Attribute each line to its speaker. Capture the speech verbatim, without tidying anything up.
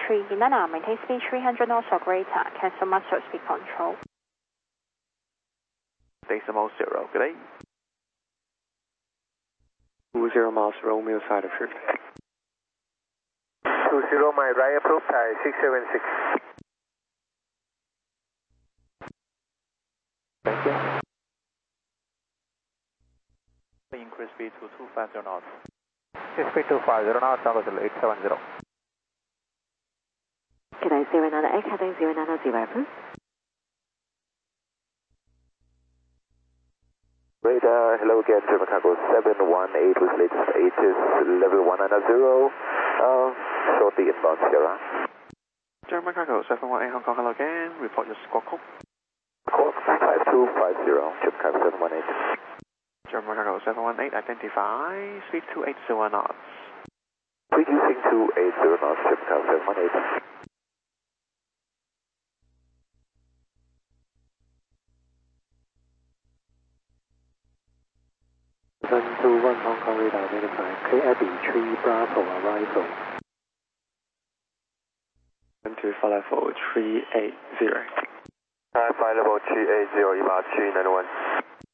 Speaker 1: three Nana, maintain speed three hundred knots or greater, cancel master speed control.
Speaker 2: Decimal zero, good day.
Speaker 3: two zero miles, Romeo side of shift.
Speaker 4: two zero, my right approved, Thai six seven six.
Speaker 2: Thank you. Increase speed to two fifty knots.
Speaker 4: Speed two fifty knots, down to eight seven zero.
Speaker 5: Can I zero nine eight, heading zero nine zero, please?
Speaker 4: Radar, hello again, German Cargo seven one eight with latest Aegis level one nine zero. Uh, shortly inbound Sierra.
Speaker 2: German Cargo seven one eight Hong Kong, hello again. Report your squawk code.
Speaker 4: Squawk five two five zero, German Cargo seven one eight.
Speaker 2: German Cargo seven one eight, identify speed two eighty knots.
Speaker 4: Reducing two eighty knots, German Cargo seven one eight.
Speaker 3: seven two one Hong Kong radar identify K Abby three Bravo arrival.
Speaker 2: one two five level three eight zero.
Speaker 4: Hi, flight level three eight zero, E M A three nine one.